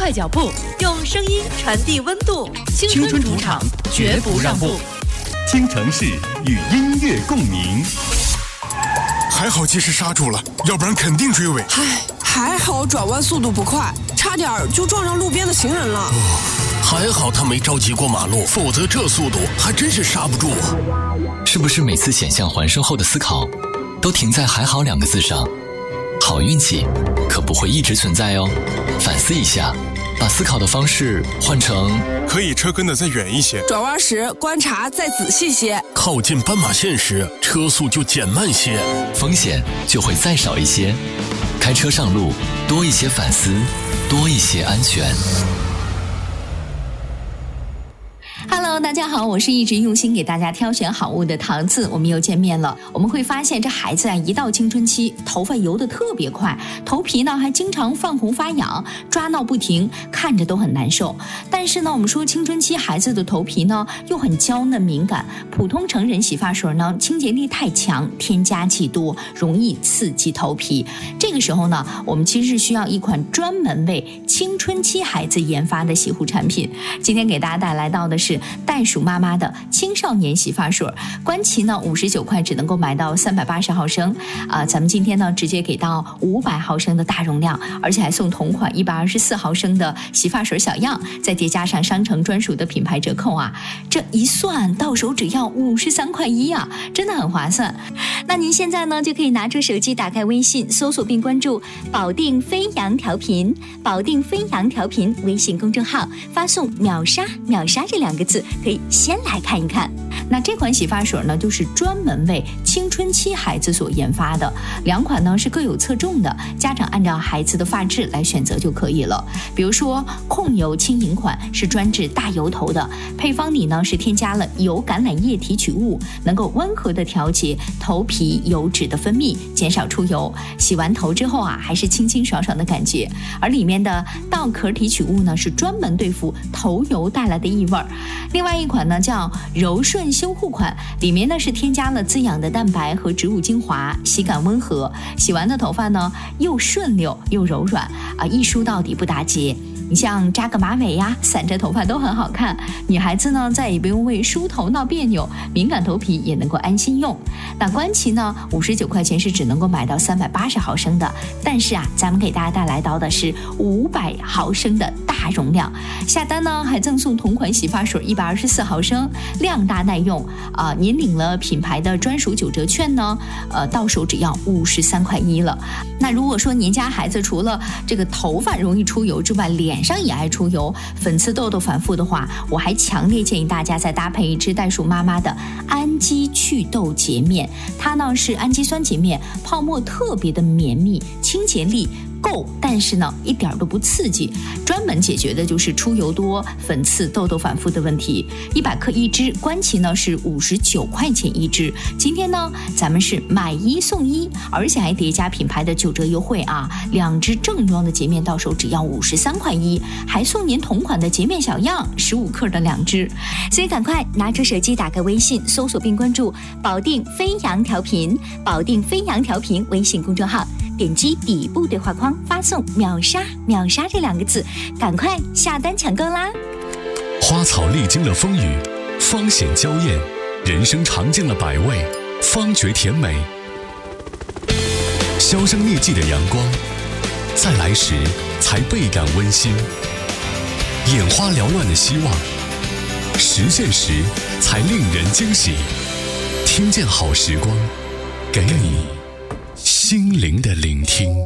快脚步，用声音传递温度。青春主场，绝不让步。 京城市与音乐共鸣。 还好及时刹住了，要不然肯定追尾。 还好转弯速度不快，差点就撞上路边的行人了。 还好他没着急过马路，否则这速度还真是刹不住啊。 是不是每次险象环生后的思考都停在还好2个字上？好运气可不会一直存在哦，反思一下，把思考的方式换成可以车跟得再远一些， 转弯时观察再仔细些， 靠近斑马线时车速就减慢些， 风险就会再少一些。开车上路，多一些反思，多一些安全。 Hello， 大家好，我是一直用心给大家挑选好物的桃子，我们又见面了。我们会发现这孩子啊，一到青春期，头发油得特别快，头皮呢还经常泛红发痒，抓挠不停，看着都很难受。但是呢，我们说青春期孩子的头皮呢又很娇嫩敏感，普通成人洗发水呢清洁力太强，添加剂多，容易刺激头皮。这个时候呢，我们其实是需要一款专门为青春期孩子研发的洗护产品。今天给大家带来到的是袋鼠妈妈的青少年洗发水，官旗呢59块只能够买到380毫升咱们今天呢直接给到500毫升的大容量，而且还送同款124毫升的洗发水小样，再叠加上商城专属的品牌折扣啊，这一算到手只要53块1啊，真的很划算。那您现在呢就可以拿出手机，打开微信，搜索并关注保定飞扬调频，保定飞扬调频微信公众号，发送秒杀这2个字，可以先来看一看。那这款洗发水呢，就是专门为青春期孩子所研发的，2款呢是各有侧重的，家长按照孩子的发质来选择就可以了。比如说控油轻盈款是专治大油头的，配方里呢是添加了油橄榄叶提取物，能够温和的调节头皮油脂的分泌，减少出油。洗完头之后啊，还是清清爽爽的感觉。而里面的稻壳提取物呢，是专门对付头油带来的异味。另外一款呢叫柔顺修护款，里面呢是添加了滋养的蛋白和植物精华，洗感温和，洗完的头发呢又顺溜又柔软一梳到底不打结。你像扎个马尾呀，散着头发都很好看。女孩子呢再也不用为梳头闹别扭，敏感头皮也能够安心用。那官旗呢59块钱是只能够买到380毫升的，但是咱们给大家带来到的是500毫升的大容量，下单呢还赠送同款洗发水124毫升，量大耐用您领了品牌的专属9折券呢到手只要53块1了。那如果说您家孩子除了这个头发容易出油之外，脸上也爱出油，粉刺痘痘反复的话，我还强烈建议大家再搭配一支袋鼠妈妈的氨基祛痘洁面，它呢是氨基酸洁面，泡沫特别的绵密，清洁力够，但是呢一点都不刺激，专门解决的就是出油多、粉刺痘痘反复的问题。100克一支，官旗呢是59块钱一支。今天呢咱们是买1送1，而且还叠加品牌的9折优惠2支正装的洁面到手只要53块1，还送您同款的洁面小样15克的2支。所以赶快拿出手机，打开微信，搜索并关注保定飞扬调频，保定飞扬调频微信公众号，点击底部对话框，发送秒杀这2个字，赶快下单抢购啦！ 花草历经了风雨，芳显娇艳，人生尝尽了百味，方觉甜美。销声匿迹的阳光，在来时才倍感温馨。眼花缭乱的希望，实现时才令人惊喜。听见好时光，给你心灵的聆听。